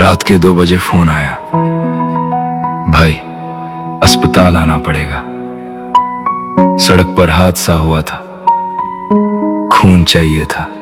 रात के 2 बजे फोन आया, भाई अस्पताल आना पड़ेगा, सड़क पर हादसा हुआ था, खून चाहिए था।